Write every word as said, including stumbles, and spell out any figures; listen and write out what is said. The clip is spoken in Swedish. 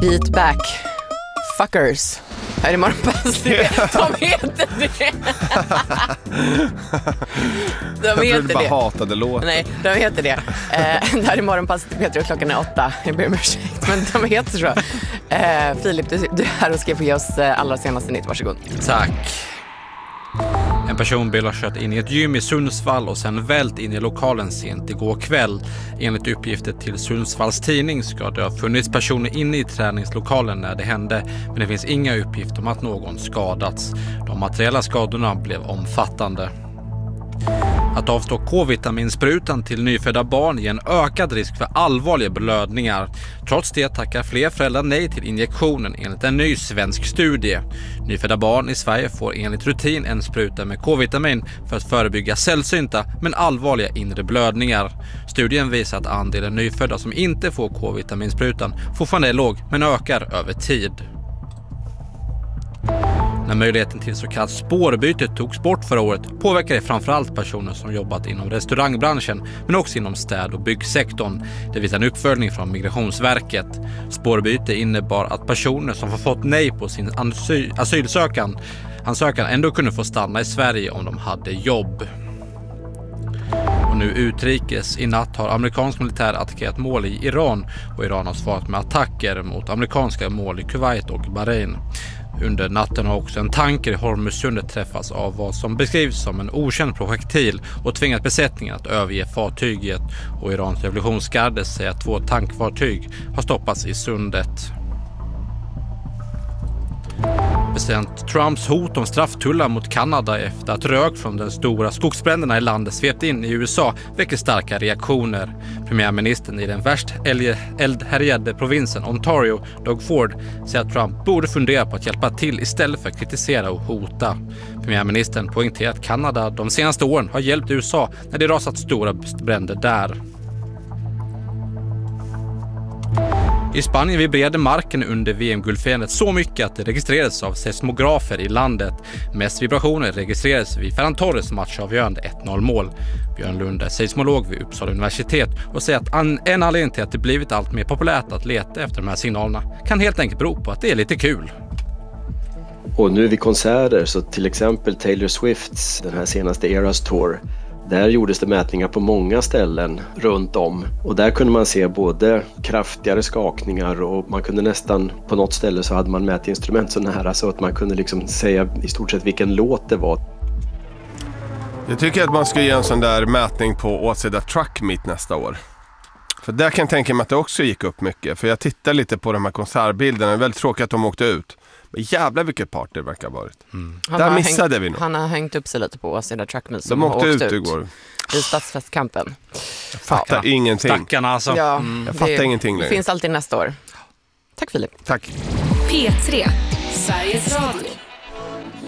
Beat Back Fuckers. Här är Morgonpass. De heter det. De jag heter trodde bara det. hatade låten. Nej, de heter det. Eh, det här är Morgonpass till Peter och klockan är åtta. Jag ber om ursäkt, men de heter så. Eh, Filip, du, du är här och ska få ge oss allra senaste nytt. Varsågod. Tack. En personbil har kört in i ett gym i Sundsvall och sen vält in i lokalen sent igår kväll. Enligt uppgifter till Sundsvalls tidning ska det ha funnits personer inne i träningslokalen när det hände, men det finns inga uppgifter om att någon skadats. De materiella skadorna blev omfattande. Att avstå K-vitaminsprutan till nyfödda barn ger en ökad risk för allvarliga blödningar. Trots det tackar fler föräldrar nej till injektionen enligt en ny svensk studie. Nyfödda barn i Sverige får enligt rutin en spruta med K-vitamin för att förebygga sällsynta men allvarliga inre blödningar. Studien visar att andelen nyfödda som inte får K-vitaminsprutan fortfarande är låg men ökar över tid. När möjligheten till så kallat spårbyte togs bort förra året påverkar det framförallt personer som jobbat inom restaurangbranschen men också inom städ- och byggsektorn. Det visar en uppföljning från Migrationsverket. Spårbyte innebar att personer som har fått nej på sin asy- asylsökan ansökan ändå kunde få stanna i Sverige om de hade jobb. Och nu utrikes. I natt har amerikansk militär attackerat mål i Iran och Iran har svarat med attacker mot amerikanska mål i Kuwait och Bahrain. Under natten har också en tanker i Hormuzsundet träffats av vad som beskrivs som en okänd projektil och tvingat besättningen att överge fartyget. Och Irans revolutionsgarde säger att två tankfartyg har stoppats i sundet. President Trumps hot om strafftullar mot Kanada efter att rök från de stora skogsbränderna i landet svept in i U S A väcker starka reaktioner. Premiärministern i den värst eldhärjade provinsen Ontario, Doug Ford, säger att Trump borde fundera på att hjälpa till istället för att kritisera och hota. Premiärministern poängterar att Kanada de senaste åren har hjälpt U S A när det rasat stora bränder där. I Spanien vibrerade marken under V M-guldfirandet så mycket att det registrerades av seismografer i landet. Mest vibrationer registrerades vid Ferran Torres matchavgörande ett noll mål. Björn Lund är seismolog vid Uppsala universitet och säger att en anledning till att det blivit allt mer populärt att leta efter de här signalerna kan helt enkelt bero på att det är lite kul. Och nu vid konserter, så till exempel Taylor Swifts, den här senaste Eras Tour, där gjordes det mätningar på många ställen runt om. Och där kunde man se både kraftigare skakningar och man kunde nästan, på något ställe så hade man mätinstrument så nära så att man kunde liksom säga i stort sett vilken låt det var. Jag tycker att man ska ge en sån där mätning på Åseda Truck Meet nästa år. För där kan jag tänka mig att det också gick upp mycket. För jag tittar lite på de här konsertbilderna. Det är väldigt tråkigt att de åkte ut. Men jävlar vilket part det verkar ha varit. Mm. Där missade hängt, vi nog. Han har hängt upp sig lite på Åseda Truck Meet. De åkte ut, ut igår. I stadsfestkampen. Jag fattar ja. ingenting. Stackarna alltså. Ja, mm. Jag fattar det, ingenting längre. Det finns alltid nästa år. Tack Filip. Tack. P tre, Sveriges Radio.